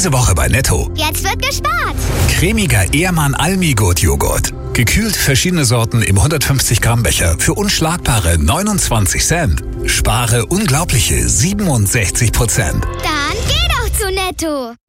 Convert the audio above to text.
Diese Woche bei Netto. Jetzt wird gespart. Cremiger Ehrmann Almi-Gut-Joghurt. Gekühlt verschiedene Sorten im 150 Gramm Becher für unschlagbare 29 Cent. Spare unglaubliche 67%. Dann geh doch zu Netto.